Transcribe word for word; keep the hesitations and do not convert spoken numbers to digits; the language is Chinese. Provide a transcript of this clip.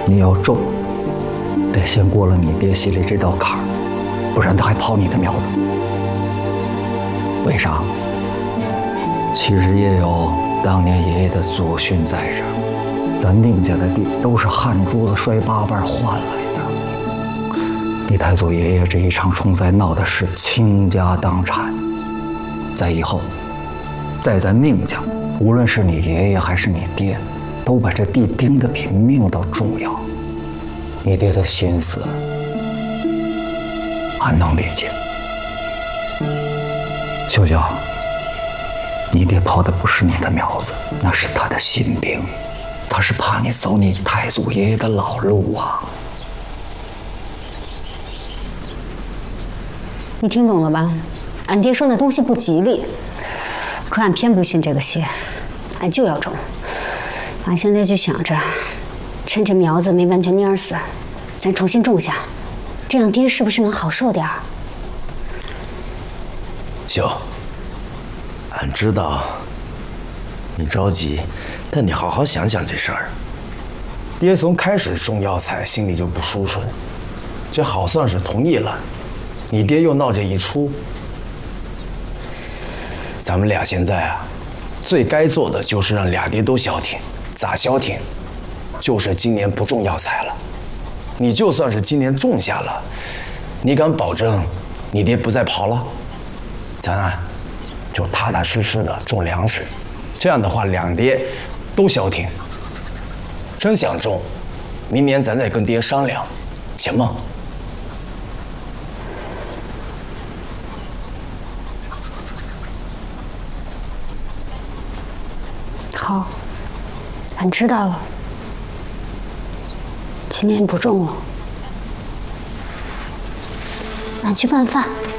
你要种，得先过了你爹心里这道坎儿，不然他还刨你的苗子。为啥？其实也有当年爷爷的祖训在这儿，咱宁家的地都是汗珠子摔八瓣换来的。你太祖爷爷这一场冲灾闹的是倾家荡产，在以后，在咱宁家，无论是你爷爷还是你爹，都把这地盯得比命都重要。你爹的心思，俺能理解。秀秀，你爹刨的不是你的苗子，那是他的心病，他是怕你走你太祖爷爷的老路啊。 你听懂了吧？俺爹说那东西不吉利，可俺偏不信这个邪，俺就要种。俺现在就想着，趁这苗子没完全蔫死，咱重新种下，这样爹是不是能好受点儿？ 秀，俺知道你着急，但你好好想想这事儿。爹从开始种药材心里就不舒顺，这好算是同意了。你爹又闹这一出，咱们俩现在啊，最该做的就是让俩爹都消停。咋消停？就是今年不种药材了。你就算是今年种下了，你敢保证你爹不再刨了？咱啊，就踏踏实实的种粮食，这样的话两爹都消停。真想种，明年咱再跟爹商量，行吗？ 好，俺知道了。今年不种了，俺去办饭。